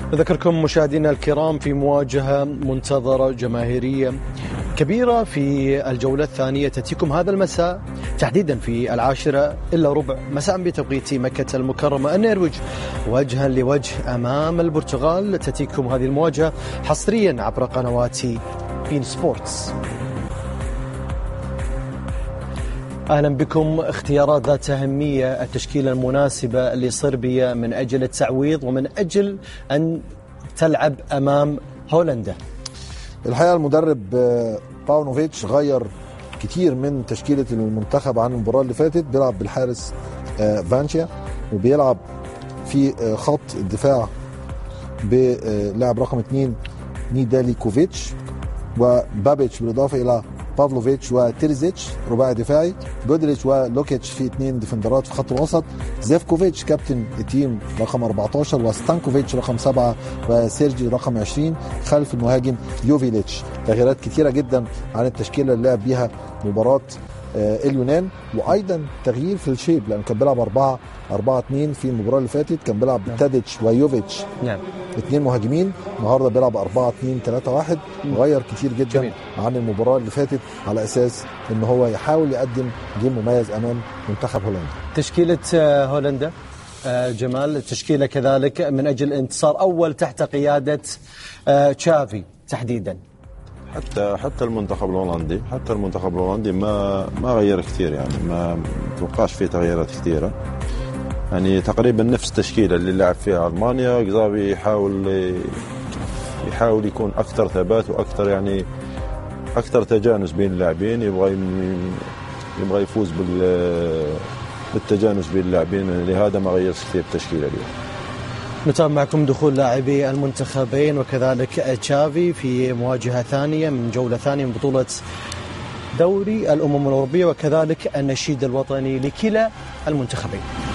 أذكركم مشاهدينا الكرام في مواجهة منتظرة جماهيرية كبيرة في الجولة الثانية تأتيكم هذا المساء تحديدا في 10:15 مساء بتوقيت مكة المكرمة النرويج وجها لوجه أمام البرتغال. تأتيكم هذه المواجهة حصريا عبر قنوات بين سبورتس. أهلا بكم. اختيارات ذات أهمية، التشكيلة المناسبة لصربيا من أجل التعويض ومن أجل أن تلعب أمام هولندا. الحقيقة المدرب باونوفيتش غير كتير من تشكيلة المنتخب عن المباراة اللي فاتت. بيلعب بالحارس فانشيا وبيلعب في خط الدفاع بلاعب رقم 2 نيدالي كوفيتش وبابيتش بالإضافة إلى بافلوفيتش وتيريزيتش رباعي دفاعي، جودريتش ولوكيتش في 2 ديفندرات في خط الوسط، زيفكوفيتش كابتن التيم رقم 14، وستانكوفيتش رقم 7، وسيرجي رقم 20 خلف المهاجم يوفيليتش. تغييرات كثيرة جدا عن التشكيلة اللي لعب بيها مباراة اليونان، وايضا تغيير في الشيب لانه كان بيلعب 4-4-2 في المباراه اللي فاتت، كان بيلعب بتاديتش ويوفيتش 2 مهاجمين، النهارده بيلعب 4-2-3-1. غير كتير جدا عن المباراه اللي فاتت على اساس ان هو يحاول يقدم جيم مميز امام منتخب هولندا. تشكيله هولندا جمال، التشكيله كذلك من اجل الانتصار اول تحت قياده تشافي تحديدا. حتى المنتخب الهولندي ما غير كثير، يعني ما توقعش فيه تغييرات كثيرة، يعني تقريبا نفس التشكيلة اللي لعب فيها ألمانيا. قزابي يحاول يكون أكثر ثبات وأكثر يعني أكثر تجانس بين اللاعبين، يبغى يفوز بالتجانس بين اللاعبين، لهذا ما غير كثير التشكيلة اليوم. نتابع معكم دخول لاعبي المنتخبين وكذلك تشافي في مواجهة ثانية من جولة ثانية من بطولة دوري الأمم الأوروبية وكذلك النشيد الوطني لكلا المنتخبين.